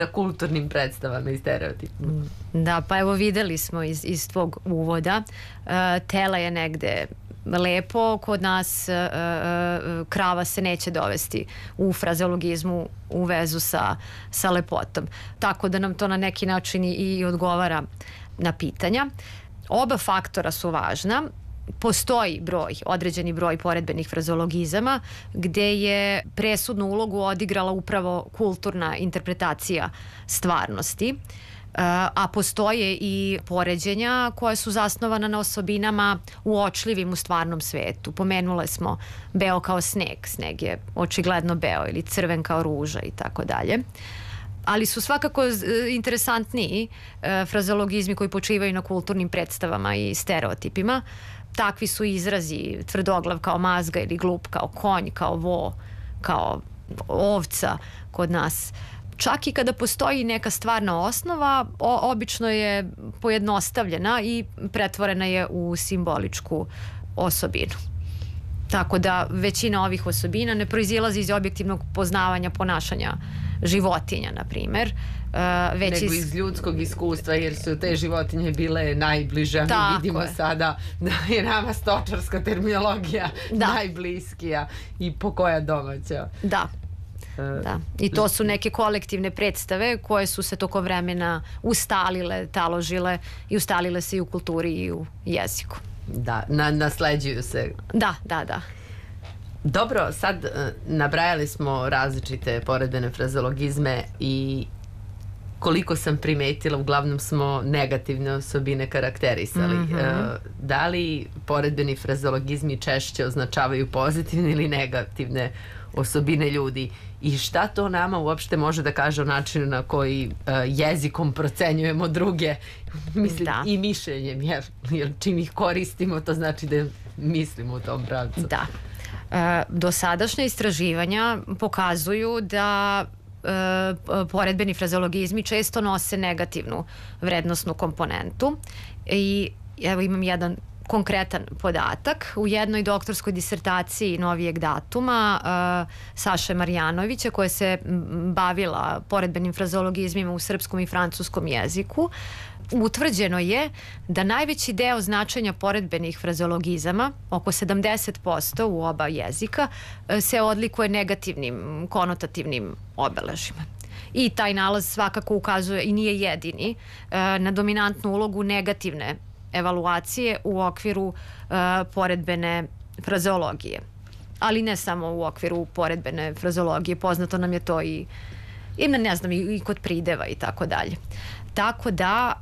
kulturnim predstavama i stereotipima. Da, pa evo videli smo iz tvog uvoda, tela je negde lepo, kod nas krava se neće dovesti u frazeologizmu u vezu sa lepotom. Tako da nam to na neki način i odgovara na pitanja. Oba faktora su važna. Postoji određeni broj poredbenih frazeologizama gde je presudnu ulogu odigrala upravo kulturna interpretacija stvarnosti, a postoje i poređenja koja su zasnovana na osobinama uočljivim u stvarnom svetu. Pomenule smo beo kao sneg, sneg je očigledno beo, ili crven kao ruža i tako dalje. Ali su svakako interesantniji frazeologizmi koji počivaju na kulturnim predstavama i stereotipima. Takvi su izrazi tvrdoglav kao mazga ili glup kao konj, kao vo, kao ovca kod nas. Čak i kada postoji neka stvarna osnova, obično je pojednostavljena i pretvorena je u simboličku osobinu. Tako da većina ovih osobina ne proizilazi iz objektivnog poznavanja ponašanja životinja, na primer. Nego iz ljudskog iskustva, jer su te životinje bile najbliže. Mi vidimo sada da je nama stočarska terminologija najbliskija i po koja domaća. Da. I to su neke kolektivne predstave koje su se tokom vremena ustalile, taložile i ustalile se i u kulturi i u jeziku. Da, nasleđuju se. Da. Dobro, sad nabrajali smo različite poredbene frazeologizme i koliko sam primetila, uglavnom smo negativne osobine karakterisali. Da li poredbeni frazeologizmi češće označavaju pozitivne ili negativne osobine ljudi i šta to nama uopšte može da kaže o načinu na koji jezikom procenjujemo druge, mislim, i mišljenjem, jer čim ih koristimo to znači da mislimo u tom pravcu. Da. Dosadašnja istraživanja pokazuju da poredbeni frazeologizmi često nose negativnu vrednosnu komponentu i evo imam jedan konkretan podatak. U jednoj doktorskoj disertaciji novijeg datuma Saše Marjanovića, koja se bavila poredbenim frazeologizmima u srpskom i francuskom jeziku, utvrđeno je da najveći deo značenja poredbenih frazeologizama, oko 70% u oba jezika, se odlikuje negativnim konotativnim obeležima. I taj nalaz svakako ukazuje, i nije jedini, na dominantnu ulogu negativne evaluacije u okviru poredbene frazeologije. Ali ne samo u okviru poredbene frazeologije, poznato nam je to i ne znam, i kod prideva i tako dalje. Tako da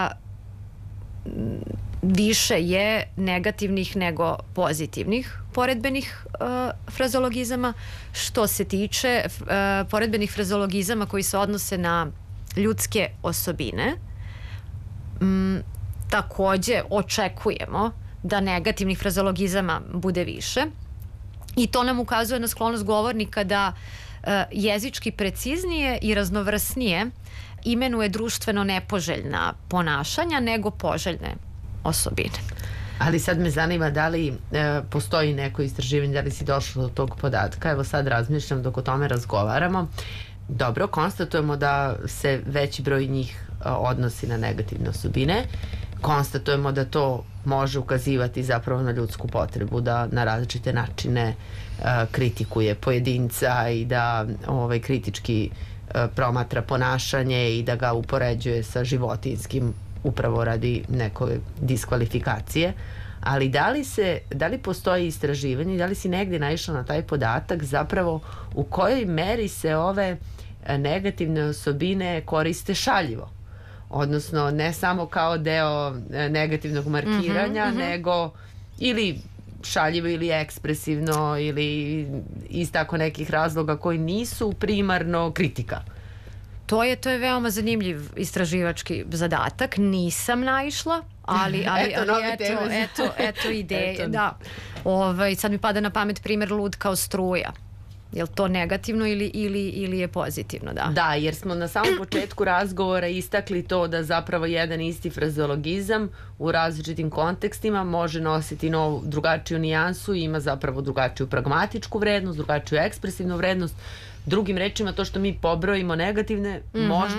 više je negativnih nego pozitivnih poredbenih frazeologizama. Što se tiče poredbenih frazeologizama koji se odnose na ljudske osobine, takođe očekujemo da negativnih frazeologizama bude više i to nam ukazuje na sklonost govornika da jezički preciznije i raznovrsnije imenuje društveno nepoželjna ponašanja nego poželjne osobine. Ali sad me zanima da li postoji neko istraživanje, da li si došla do tog podatka. Evo sad razmišljam dok o tome razgovaramo. Dobro, konstatujemo da se veći broj njih odnosi na negativne osobine. Konstatujemo da to može ukazivati zapravo na ljudsku potrebu da na različite načine kritikuje pojedinca i da kritički promatra ponašanje i da ga upoređuje sa životinjskim upravo radi neke diskvalifikacije. Ali da li postoji istraživanje, da li si negdje naišla na taj podatak zapravo u kojoj meri se ove negativne osobine koriste šaljivo? Odnosno ne samo kao deo negativnog markiranja, nego ili šaljivo ili ekspresivno ili iz tako nekih razloga koji nisu primarno kritika. To je veoma zanimljiv istraživački zadatak. Nisam naišla, ali eto ideje. Da. Sad mi pada na pamet primjer lud kao struja. Je li to negativno ili je pozitivno? Da, jer smo na samom početku razgovora istakli to da zapravo jedan isti frazeologizam u različitim kontekstima može nositi drugačiju nijansu i ima zapravo drugačiju pragmatičku vrednost, drugačiju ekspresivnu vrednost. Drugim rečima, to što mi pobrojimo negativne, možda